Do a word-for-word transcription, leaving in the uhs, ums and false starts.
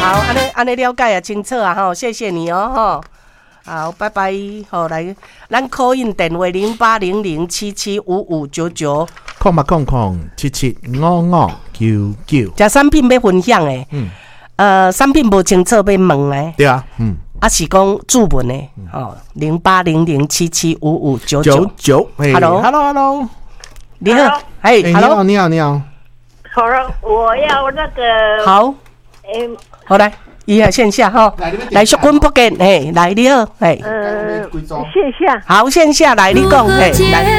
好，安尼安尼了解也清楚啊吼，谢谢你哦吼。好，拜拜。好，来，咱 call in 电话零八零零七七五五九九， 空八空空七七五五九九。 这产品要分享诶，嗯，呃，产品无清楚要问诶， 对啊，嗯， 啊是讲注文诶，哦，零八零零七七五五九九九。Hello，Hello，Hello， 你好，嘿 ，Hello，你好，你好。 好了，我要那个好， 诶， 好来。伊下线下哈，来淑君不见，嘿，来你好，嘿， 呃，线下， 好线下来你讲，嘿，来。